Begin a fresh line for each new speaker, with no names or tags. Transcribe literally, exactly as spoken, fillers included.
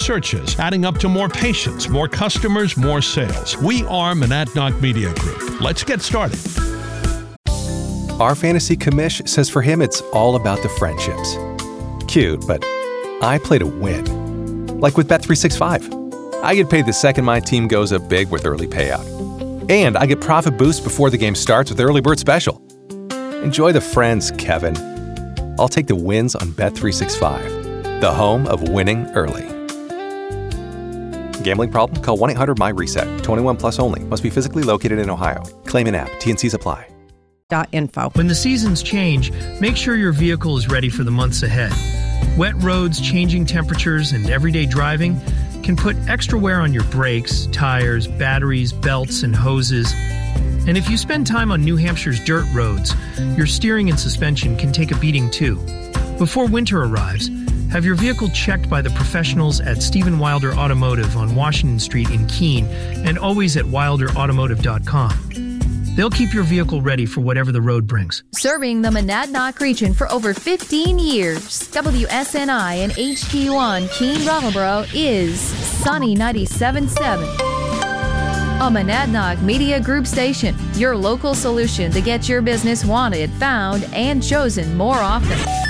searches, adding up to more patients, more customers, more sales. We are Monadnock Media Group. Let's get started.
Our fantasy commish says for him it's all about the friendships. Cute, but I play to win. Like with Bet three sixty-five. I get paid the second my team goes up big with early payout. And I get profit boost before the game starts with Early Bird Special. Enjoy the friends, Kevin. I'll take the wins on Bet three sixty-five, the home of winning early. Gambling problem? Call one eight hundred M Y reset. twenty-one plus only. Must be physically located in Ohio. Claim in app. T and Cs apply.
Info.
When the seasons change, make sure your vehicle is ready for the months ahead. Wet roads, changing temperatures, and everyday driving can put extra wear on your brakes, tires, batteries, belts, and hoses. And if you spend time on New Hampshire's dirt roads, your steering and suspension can take a beating too. Before winter arrives, have your vehicle checked by the professionals at Stephen Wilder Automotive on Washington Street in Keene and always at wilder automotive dot com. They'll keep your vehicle ready for whatever the road brings.
Serving the Monadnock region for over fifteen years, W S N I and H T one Keene Brattleboro is Sunny ninety-seven point seven. A Monadnock Media Group station, your local solution to get your business wanted, found, and chosen more often.